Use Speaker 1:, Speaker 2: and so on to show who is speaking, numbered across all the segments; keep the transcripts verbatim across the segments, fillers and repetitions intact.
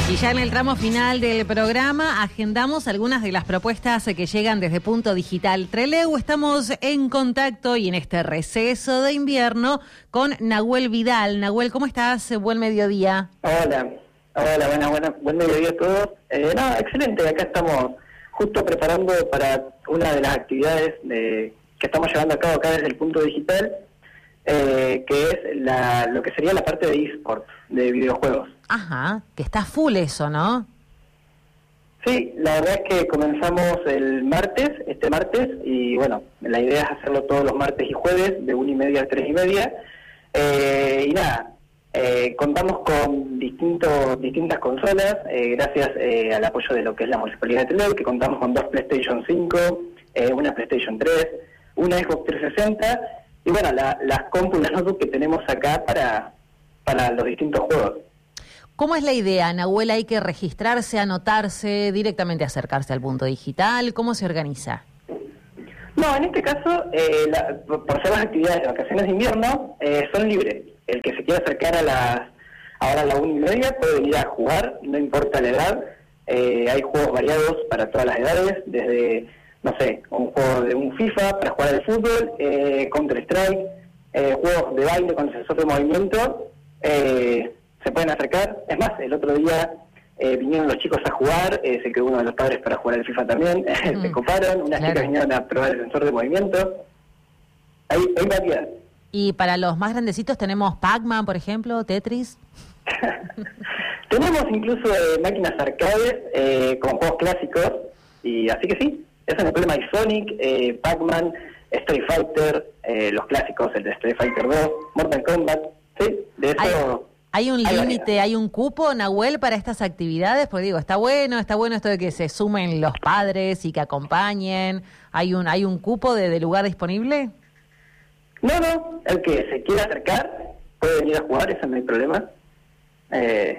Speaker 1: Y ya en el tramo final del programa agendamos algunas de las propuestas que llegan desde Punto Digital Trelew. Estamos en contacto y en este receso de invierno con Nahuel Vidal. Nahuel, ¿cómo estás? Buen mediodía.
Speaker 2: Hola, hola, buena, buena, buen mediodía a todos. Eh, no, excelente, acá estamos justo preparando para una de las actividades de, que estamos llevando a cabo acá desde el Punto Digital, eh, que es la, lo que sería la parte de eSports, de videojuegos.
Speaker 1: Ajá, que está full eso, ¿no?
Speaker 2: Sí, la verdad es que comenzamos el martes, este martes, y bueno, la idea es hacerlo todos los martes y jueves, de una y media a tres y media. Eh, y nada, eh, contamos con distintos, distintas consolas, eh, gracias eh, al apoyo de lo que es la Municipalidad de Trelew, que contamos con dos PlayStation cinco, eh, una PlayStation tres, una Xbox trescientos sesenta, y bueno, la, las compus, las notebooks que tenemos acá para, para los distintos juegos.
Speaker 1: ¿Cómo es la idea, Nahuel? ¿Hay que registrarse, anotarse, directamente acercarse al Punto Digital? ¿Cómo se organiza?
Speaker 2: No, en este caso, eh, la, por ser las actividades de vacaciones de invierno, eh, son libres. El que se quiera acercar a las ahora a la una y media puede venir a jugar, no importa la edad. Eh, hay juegos variados para todas las edades, desde, no sé, un juego de un FIFA para jugar al fútbol, eh, Counter-Strike, eh, juegos de baile con sensor de movimiento, eh, se pueden acercar. Es más, el otro día eh, vinieron los chicos a jugar, eh, se quedó uno de los padres para jugar al FIFA también, mm, se coparon, unas claro. chicas vinieron a probar el sensor de movimiento. Hay, hay variedad.
Speaker 1: Y para los más grandecitos tenemos Pac-Man, por ejemplo, Tetris.
Speaker 2: Tenemos incluso eh, máquinas arcades eh, con juegos clásicos, y así que sí, eso no es problema. Hay Sonic, eh, Pac-Man, Street Fighter, eh, los clásicos, el de Street Fighter dos, Mortal Kombat, sí, de eso...
Speaker 1: Hay... ¿Hay un límite, hay un cupo, Nahuel, para estas actividades? Porque digo, está bueno, está bueno esto de que se sumen los padres y que acompañen. ¿Hay un hay un cupo de, de lugar disponible?
Speaker 2: No, no, el que se quiera acercar puede venir a jugar, eso no hay problema. Eh,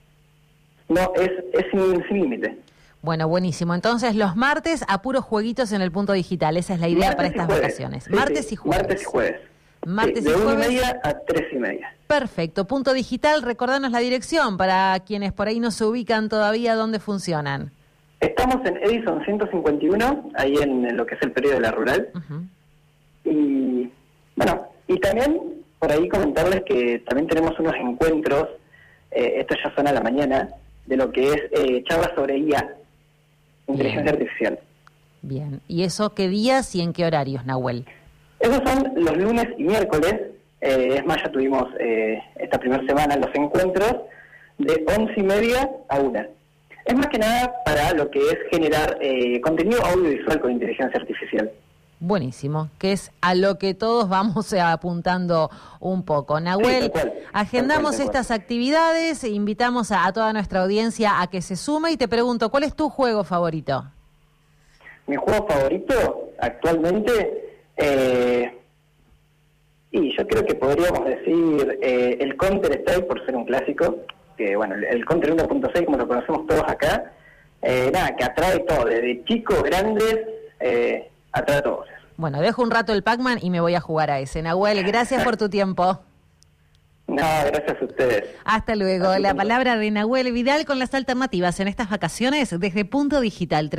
Speaker 2: no, es, es sin, sin límite.
Speaker 1: Bueno, buenísimo. Entonces, los martes a puros jueguitos en el Punto Digital. Esa es la idea martes para estas vacaciones.
Speaker 2: Sí,
Speaker 1: martes
Speaker 2: sí,
Speaker 1: y jueves.
Speaker 2: Martes y jueves.
Speaker 1: Martes
Speaker 2: sí, de
Speaker 1: y jueves.
Speaker 2: una y media a tres y media.
Speaker 1: Perfecto. Punto Digital, recordanos la dirección para quienes por ahí no se ubican todavía, ¿dónde funcionan?
Speaker 2: Estamos en Edison ciento cincuenta y uno, ahí en lo que es el periodo de la rural. Uh-huh. Y bueno, y también por ahí comentarles que también tenemos unos encuentros, eh, estos ya son a la mañana, de lo que es eh, charlas sobre I A, inteligencia artificial.
Speaker 1: Bien. ¿Y eso qué días y en qué horarios, Nahuel?
Speaker 2: Esos son los lunes y miércoles. Eh, es más, ya tuvimos eh, esta primera semana los encuentros de once y media a una. Es más que nada para lo que es generar eh, contenido audiovisual con inteligencia artificial.
Speaker 1: Buenísimo, que es a lo que todos vamos apuntando un poco. Nahuel, sí, cual, agendamos cual, estas actividades, invitamos a, a toda nuestra audiencia a que se sume y te pregunto, ¿cuál es tu juego favorito?
Speaker 2: Mi juego favorito actualmente... Eh, Y yo creo que podríamos decir eh, el Counter-Strike, por ser un clásico, que bueno, el, el Counter uno punto seis, como lo conocemos todos acá, eh, nada, que atrae todo, desde chicos, grandes, eh, atrae a todos.
Speaker 1: Bueno, dejo un rato el Pac-Man y me voy a jugar a ese. Nahuel, gracias por tu tiempo.
Speaker 2: No, gracias a ustedes.
Speaker 1: Hasta luego. Hasta La palabra de Nahuel Vidal con las alternativas en estas vacaciones desde Punto Digital.